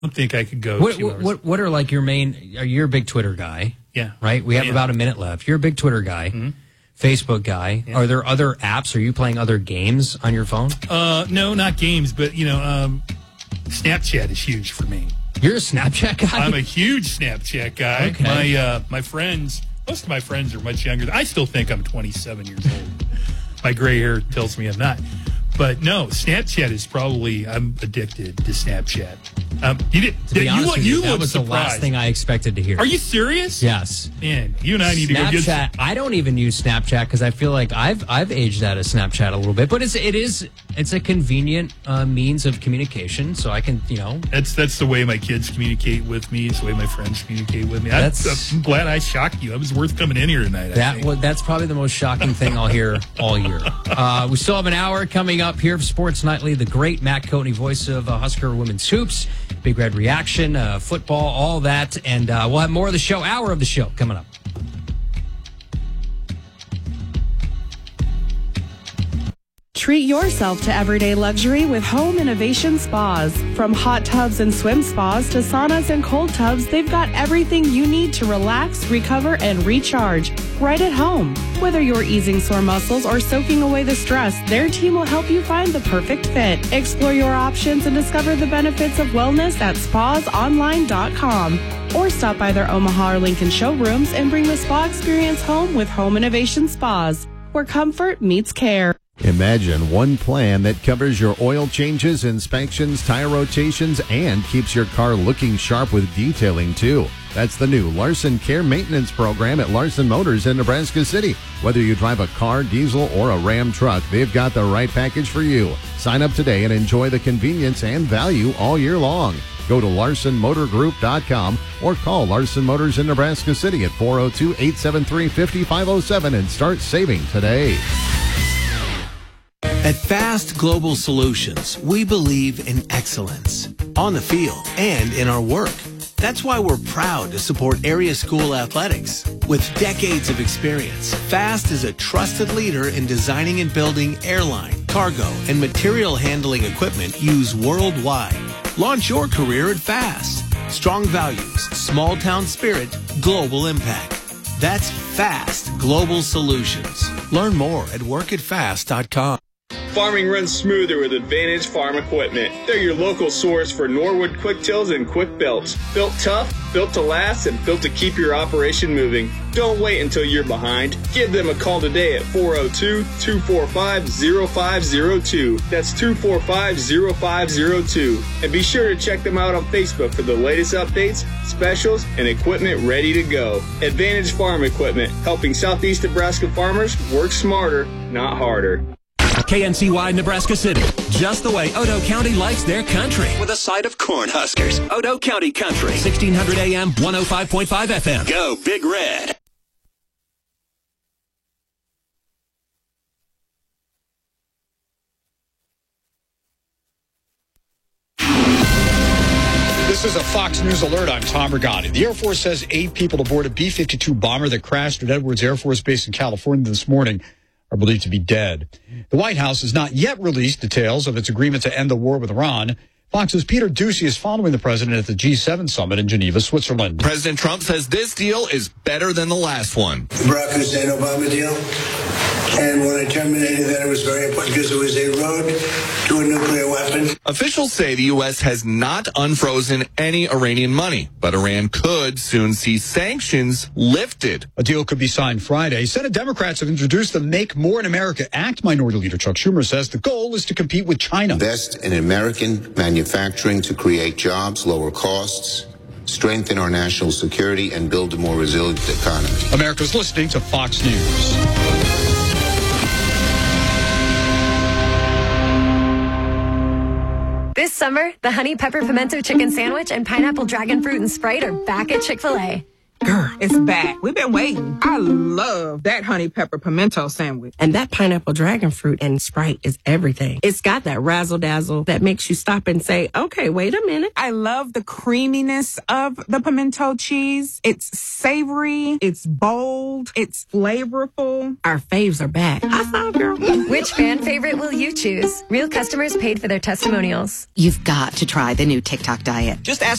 don't think I could go. What are like your main? You're a big Twitter guy. Yeah. Right? We have about a minute left. You're a big Twitter guy. Mm-hmm. Facebook guy. Yeah. Are there other apps? Are you playing other games on your phone? No, not games, but Snapchat is huge for me. You're a Snapchat guy? I'm a huge Snapchat guy. Okay. My friends, most of my friends are much younger. I still think I'm 27 years old. My gray hair tells me I'm not. But no, Snapchat is probably, I'm addicted to Snapchat. That was the last thing I expected to hear. Are you serious? Yes. Man, you and I need to go get Snapchat. I don't even use Snapchat because I feel like I've aged out of Snapchat a little bit. But it's a convenient means of communication, so I can That's the way my kids communicate with me. It's the way my friends communicate with me. I'm glad I shocked you. It was worth coming in here tonight. That's probably the most shocking thing I'll hear all year. We still have an hour coming up here for Sports Nightly. The great Matt Coatney, voice of Husker Women's Hoops. Big Red Reaction, football, all that. And we'll have more of the show, hour of the show coming up. Treat yourself to everyday luxury with Home Innovation Spas. From hot tubs and swim spas to saunas and cold tubs, they've got everything you need to relax, recover, and recharge right at home. Whether you're easing sore muscles or soaking away the stress, their team will help you find the perfect fit. Explore your options and discover the benefits of wellness at spasonline.com. Or stop by their Omaha or Lincoln showrooms and bring the spa experience home with Home Innovation Spas, where comfort meets care. Imagine one plan that covers your oil changes, inspections, tire rotations, and keeps your car looking sharp with detailing, too. That's the new Larson Care Maintenance Program at Larson Motors in Nebraska City. Whether you drive a car, diesel, or a Ram truck, they've got the right package for you. Sign up today and enjoy the convenience and value all year long. Go to LarsonMotorGroup.com or call Larson Motors in Nebraska City at 402-873-5507 and start saving today. At Fast Global Solutions, we believe in excellence on the field and in our work. That's why we're proud to support area school athletics. With decades of experience, Fast is a trusted leader in designing and building airline, cargo, and material handling equipment used worldwide. Launch your career at Fast. Strong values, small town spirit, global impact. That's Fast Global Solutions. Learn more at workatfast.com. Farming runs smoother with Advantage Farm Equipment. They're your local source for Norwood quick tills and quick belts. Built tough, built to last, and built to keep your operation moving. Don't wait until you're behind. Give them a call today at 402-245-0502. That's 245-0502. And be sure to check them out on Facebook for the latest updates, specials, and equipment ready to go. Advantage Farm Equipment, helping Southeast Nebraska farmers work smarter, not harder. KNCY Nebraska City, just the way Odo County likes their country. With a side of Cornhuskers. Odo County Country, 1600 AM, 105.5 FM. Go Big Red. This is a Fox News alert. I'm Tom Regani. The Air Force says 8 people aboard a B-52 bomber that crashed at Edwards Air Force Base in California this morning are believed to be dead. The White House has not yet released details of its agreement to end the war with Iran. Fox's Peter Doocy is following the president at the G7 summit in Geneva, Switzerland. President Trump says this deal is better than the last one. The Barack Hussein-Obama deal. And when I terminated that, it was very important because it was a road to a nuclear weapon. Officials say the U.S. has not unfrozen any Iranian money, but Iran could soon see sanctions lifted. A deal could be signed Friday. Senate Democrats have introduced the Make More in America Act. Minority Leader Chuck Schumer says the goal is to compete with China. Invest in American manufacturing to create jobs, lower costs, strengthen our national security, and build a more resilient economy. America's listening to Fox News. This summer, the Honey Pepper Pimento Chicken Sandwich and Pineapple Dragon Fruit and Sprite are back at Chick-fil-A. Girl, it's back. We've been waiting. I love that honey pepper pimento sandwich. And that pineapple dragon fruit and Sprite is everything. It's got that razzle dazzle that makes you stop and say, okay, wait a minute. I love the creaminess of the pimento cheese. It's savory. It's bold. It's flavorful. Our faves are back. I saw, girl. Which fan favorite will you choose? Real customers paid for their testimonials. You've got to try the new TikTok diet. Just ask